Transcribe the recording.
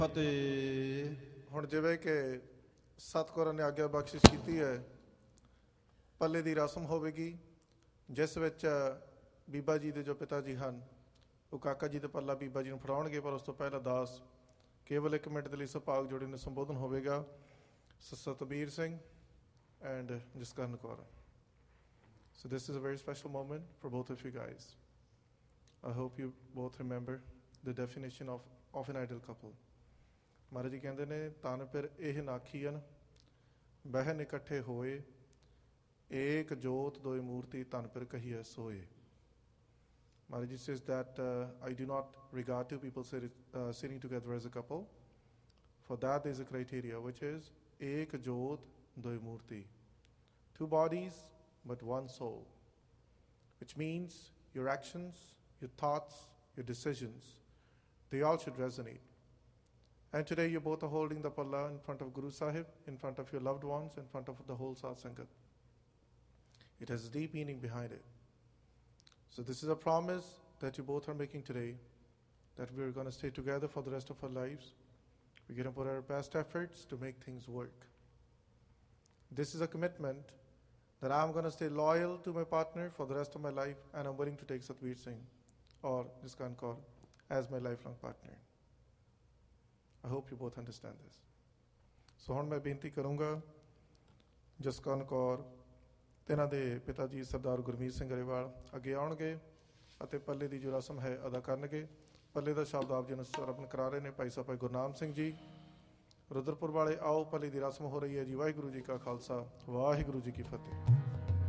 ਫਤਿਹ। ਹੁਣ ਜਿਵੇਂ ਕਿ ਸਤਿਗੁਰਾਂ ਨੇ ਆਗਿਆ ਬਖਸ਼ਿਸ਼ ਕੀਤੀ ਹੈ, ਪੱਲੇ ਦੀ ਰਸਮ ਹੋਵੇਗੀ ਜਿਸ ਵਿੱਚ ਬੀਬਾ ਜੀ ਦੇ ਜੋ ਪਿਤਾ ਜੀ ਹਨ ਉਹ ਕਾਕਾ ਜੀ ਦੇ ਪੱਲਾ ਬੀਬਾ ਜੀ ਨੂੰ ਫੜਾਉਣਗੇ, ਪਰ ਉਸ ਤੋਂ ਪਹਿਲਾਂ ਦਾਸ ਕੇਵਲ 1 ਮਿੰਟ ਦੇ ਲਈ ਸੁਭਾਗ ਜੋੜੀ ਨੂੰ ਸੰਬੋਧਨ ਹੋਵੇਗਾ। Satbir Singh and Jaskaran Kaur. So this is a very special moment for both of you guys. I hope you both remember the definition of an ideal couple. Maharaj ji ਕਹਿੰਦੇ ਨੇ ਤਨ ਫਿਰ ਇਹ ਨਾਖੀਨ ਬਹਿਨ ਇਕੱਠੇ ਹੋਏ, ਏਕ ਜੋਤ ਦੋਇ ਮੂਰਤੀ ਤਨ ਫਿਰ ਕਹੀਐ ਸੋਏ. Maharaj ji says that I do not regard two people sitting together as a couple. For that there is a criteria, which is ek jot doi murti. 2 bodies but 1 soul. Which means your actions, your thoughts, your decisions, they all should resonate. And today you both are holding the palla in front of Guru Sahib, in front of your loved ones, in front of the whole Sat Sangat. It has a deep meaning behind it. So this is a promise that you both are making today, that we're going to stay together for the rest of our lives. We're going to put our best efforts to make things work. This is a commitment that I'm going to stay loyal to my partner for the rest of my life, and I'm willing to take Satbir Singh or Jaskaran Kaur as my lifelong partner. I hope you both understand this. So ਹੁਣ ਮੈਂ ਬੇਨਤੀ ਕਰੂੰਗਾ ਜਸਕਰਨ ਕੌਰ ਤੇ ਇਹਨਾਂ ਦੇ ਪਿਤਾ ਜੀ ਸਰਦਾਰ ਗੁਰਮੀਤ ਸਿੰਘ ਗਰੇਵਾਲ ਅੱਗੇ ਆਉਣਗੇ ਅਤੇ ਪੱਲੇ ਦੀ ਜੋ ਰਸਮ ਹੈ ਅਦਾ ਕਰਨਗੇ। ਪੱਲੇ ਦਾ ਸ਼ਬਦ ਆਪ ਜੀ ਨੂੰ ਸਰਵਣ ਕਰਾ ਰਹੇ ਨੇ ਭਾਈ ਸਾਹਿਬ ਭਾਈ ਗੁਰਨਾਮ ਸਿੰਘ ਜੀ। ਰੁਦਰਪੁਰ ਵਾਲੇ ਆਓ, ਪੱਲੇ ਦੀ ਰਸਮ ਹੋ ਰਹੀ ਹੈ ਜੀ। ਵਾਹਿਗੁਰੂ ਜੀ ਕਾ ਖਾਲਸਾ, ਵਾਹਿਗੁਰੂ ਜੀ ਕੀ ਫਤਿਹ।